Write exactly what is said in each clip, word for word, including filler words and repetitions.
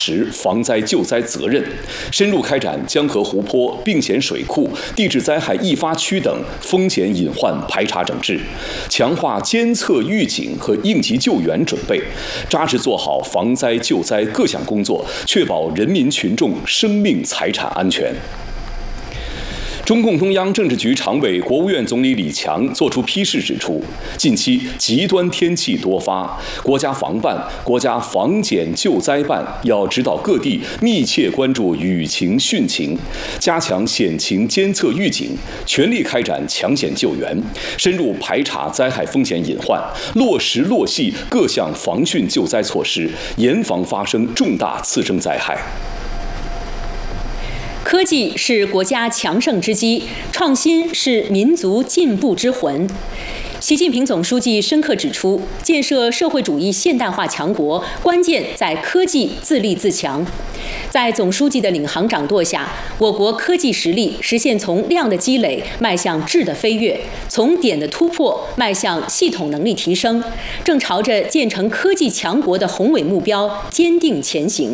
实防灾救灾责任，深入开展江河湖泊、病险水库、地质灾害易发区等风险隐患排查整治，强化监测预警和应急救援准备，扎实做好防灾救灾各项工作，确保人民群众生命财产安全。中共中央政治局常委、国务院总理李强作出批示指出，近期极端天气多发，国家防办、国家防检救灾办要指导各地密切关注雨情汛情，加强险情监测预警，全力开展抢险救援，深入排查灾害风险隐患，落实落细各项防汛救灾措施，严防发生重大次生灾害。 科技是国家强盛之基，创新是民族进步之魂。习近平总书记深刻指出，建设社会主义现代化强国，关键在科技自立自强。在总书记的领航掌舵下，我国科技实力实现从量的积累迈向质的飞跃，从点的突破迈向系统能力提升，正朝着建成科技强国的宏伟目标坚定前行。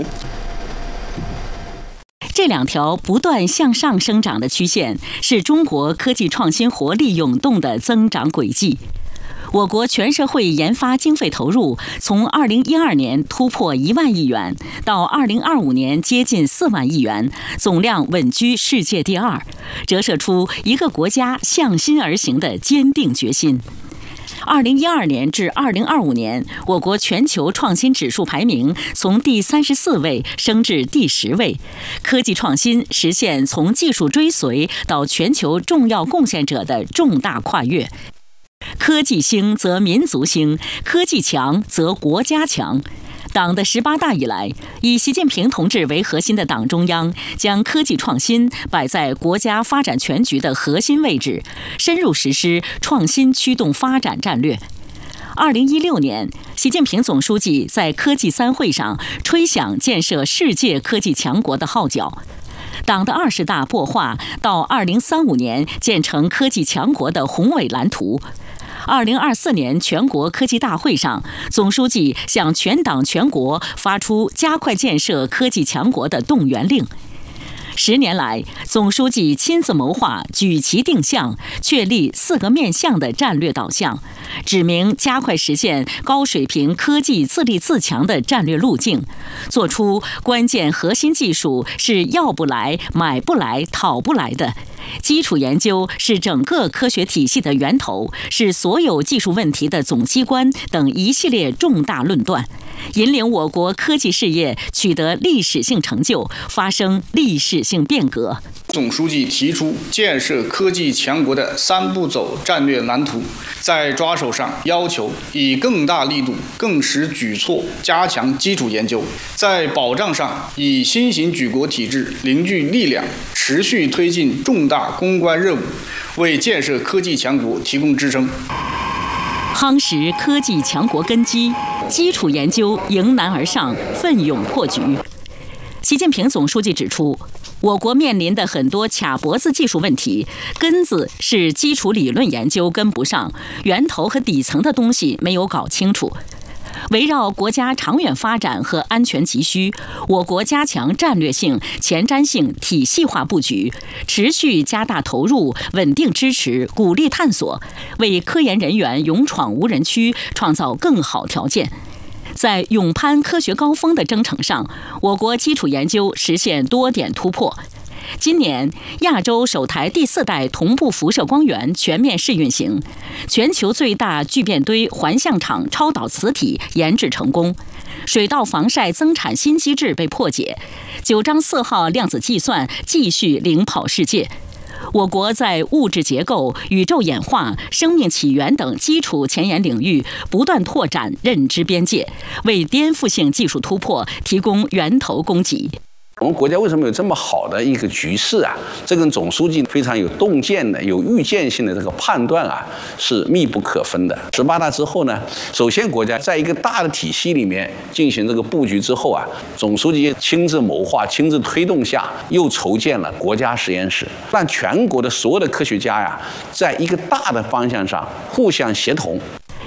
这两条不断向上生长的曲线，是中国科技创新活力涌动的增长轨迹。我国全社会研发经费投入从二零一二年突破一万亿元，到二零二五年接近四万亿元，总量稳居世界第二，折射出一个国家向心而行的坚定决心。二零一二年至二零二五年，我国全球创新指数排名从第三十四位升至第十位，科技创新实现从技术追随到全球重要贡献者的重大跨越。科技兴则民族兴，科技强则国家强。党的十八大以来，以习近平同志为核心的党中央将科技创新摆在国家发展全局的核心位置，深入实施创新驱动发展战略。二零一六年，习近平总书记在科技三会上吹响建设世界科技强国的号角。党的二十大擘画到二零三五年建成科技强国的宏伟蓝图。二零二四年全国科技大会上，总书记向全党全国发出加快建设科技强国的动员令。十年来，总书记亲自谋划、举旗定向，确立四个面向的战略导向，指明加快实现高水平科技自立自强的战略路径，做出关键核心技术是要不来、买不来、讨不来的。基础研究是整个科学体系的源头，是所有技术问题的总机关等一系列重大论断，引领我国科技事业取得历史性成就，发生历史性变革。 总书记提出建设科技强国的三步走战略蓝图，在抓手上要求以更大力度、更实举措加强基础研究，在保障上以新型举国体制凝聚力量，持续推进重大攻关任务，为建设科技强国提供支撑。 夯实科技强国根基，基础研究迎难而上，奋勇破局。习近平总书记指出，我国面临的很多卡脖子技术问题，根子是基础理论研究跟不上，源头和底层的东西没有搞清楚。围绕国家长远发展和安全急需，我国加强战略性、前瞻性、体系化布局，持续加大投入，稳定支持，鼓励探索，为科研人员勇闯无人区创造更好条件。在勇攀科学高峰的征程上，我国基础研究实现多点突破。今年，亚洲首台第四代同步辐射光源全面试运行，全球最大聚变堆环相场超导磁体研制成功，水稻防晒增产新机制被破解，九章四号量子计算继续领跑世界。我国在物质结构、宇宙演化、生命起源等基础前沿领域不断拓展认知边界，为颠覆性技术突破提供源头供给。 我们国家为什么有这么好的一个局势啊？这跟总书记非常有洞见的、有预见性的这个判断啊，是密不可分的。十八大之后呢，首先国家在一个大的体系里面进行这个布局之后啊，总书记亲自谋划、亲自推动下，又筹建了国家实验室，让全国的所有的科学家呀，在一个大的方向上互相协同。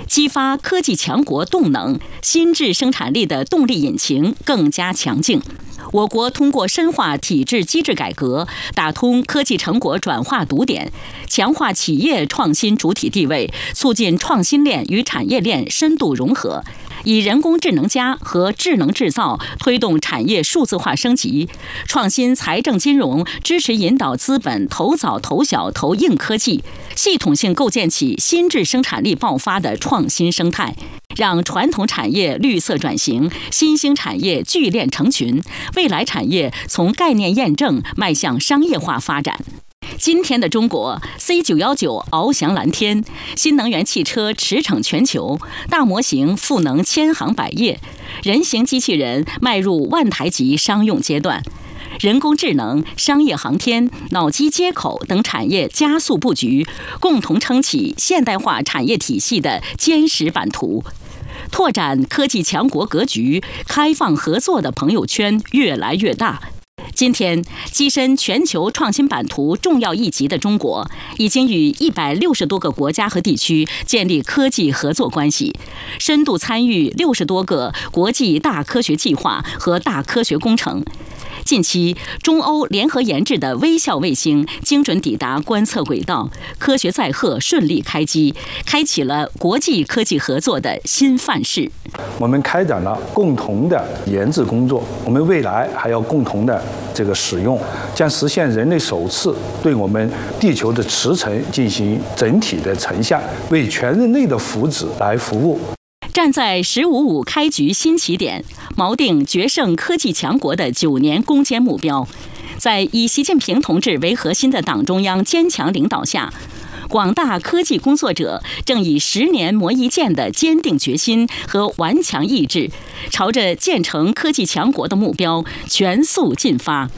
激发科技强国动能，新质生产力的动力引擎更加强劲。我国通过深化体制机制改革，打通科技成果转化堵点，强化企业创新主体地位，促进创新链与产业链深度融合，以人工智能加和智能制造推动产业数字化升级，创新财政金融支持引导资本投早投小投硬科技，系统性构建起新质生产力爆发的创新生态，让传统产业绿色转型，新兴产业聚链成群，未来产业从概念验证迈向商业化发展。今天的中国 ，C 九一九翱翔蓝天，新能源汽车驰骋全球，大模型赋能千行百业，人形机器人迈入万台级商用阶段。人工智能、商业航天、脑机接口等产业加速布局，共同撑起现代化产业体系的坚实版图。拓展科技强国格局，开放合作的朋友圈越来越大。今天，跻身全球创新版图重要一极的中国，已经与一百六十多个国家和地区建立科技合作关系，深度参与六十多个国际大科学计划和大科学工程。近期，中欧联合研制的微笑卫星精准抵达观测轨道，科学载荷顺利开机，开启了国际科技合作的新范式。 我们开展了共同的研制工作，我们未来还要共同的这个使用，将实现人类首次对我们地球的磁层进行整体的成像，为全人类的福祉来服务。 站在“十五五”开局新起点，锚定决胜科技强国的九年攻坚目标，在以习近平同志为核心的党中央坚强领导下，广大科技工作者正以十年磨一剑的坚定决心和顽强意志，朝着建成科技强国的目标全速进发。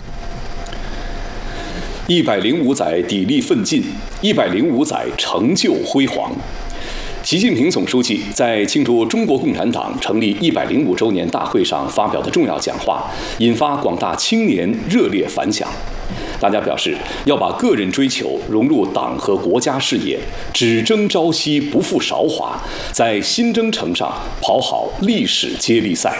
一百零五载砥砺奋进，一百零五载成就辉煌。习近平总书记在庆祝中国共产党成立一百零五周年大会上发表的重要讲话，引发广大青年热烈反响。大家表示，要把个人追求融入党和国家事业，只争朝夕，不负韶华，在新征程上跑好历史接力赛。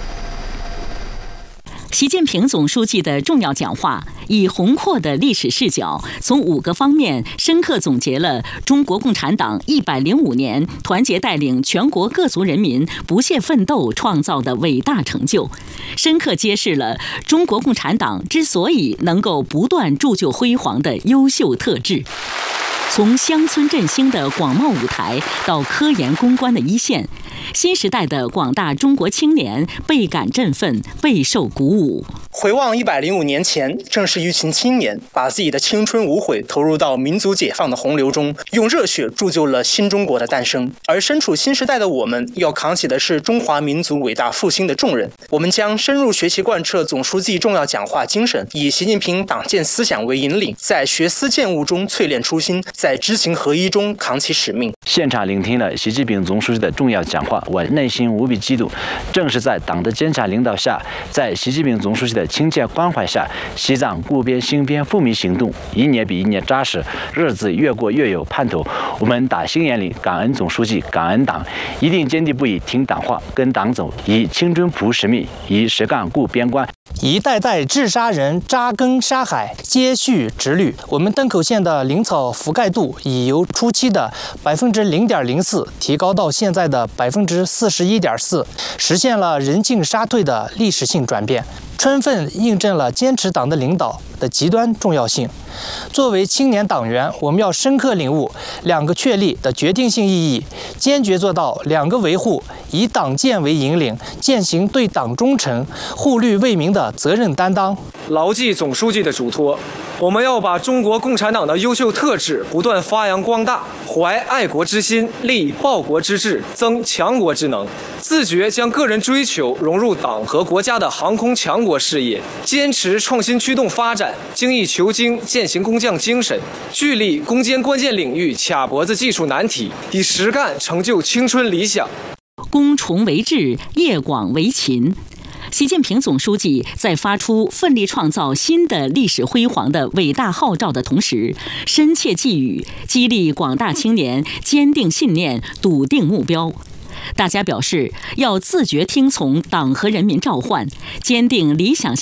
习近平总书记的重要讲话，以宏阔的历史视角，从五个方面深刻总结了中国共产党一百零五年团结带领全国各族人民不懈奋斗创造的伟大成就，深刻揭示了中国共产党之所以能够不断铸就辉煌的优秀特质。从乡村振兴的广袤舞台到科研攻关的一线，新时代的广大中国青年倍感振奋，备受鼓舞。 回望一百零五年前，正是一群青年把自己的青春无悔投入到民族解放的洪流中，用热血铸就了新中国的诞生。而身处新时代的我们，要扛起的是中华民族伟大复兴的重任。我们将深入学习贯彻总书记重要讲话精神，以习近平党建思想为引领，在学思践悟中淬炼初心，在知行合一中扛起使命。 现场聆听了习近平总书记的重要讲话，我内心无比激动。正是在党的坚强领导下，在习近平总书记的亲切关怀下，西藏固边兴边复民行动一年比一年扎实，日子越过越有盼头。我们打心眼里感恩总书记，感恩党，一定坚定不移听党话，跟党走，以青春谱使命，以实干固边关。 一代代治沙人扎根沙海，接续直律。我们登口县的林草覆盖度已由初期的百分之零点零四提高到现在的百分之四十一点四，实现了人进沙退的历史性转变，充分印证了坚持党的领导的极端重要性。作为青年党员，我们要深刻领悟两个确立的决定性意义，坚决做到两个维护，以党建为引领，践行对党忠诚、护律为民的责任担当。 牢记总书记的嘱托，我们要把中国共产党的优秀特质不断发扬光大，怀爱国之心，立报国之志，增强国之能，自觉将个人追求融入党和国家的航空强国事业，坚持创新驱动发展，精益求精，践行工匠精神，聚力攻坚关键领域，卡脖子技术难题，以实干成就青春理想。 攻崇为智，业广为勤。 习近平总书记在发出奋力创造新的历史辉煌的伟大号召的同时，深切寄语，激励广大青年坚定信念、笃定目标。大家表示，要自觉听从党和人民召唤，坚定理想性